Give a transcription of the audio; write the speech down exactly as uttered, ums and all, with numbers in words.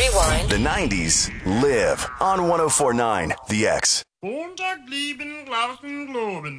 Rewind. The nineties live on one oh four point nine The X. Montag blieben Glasen globen.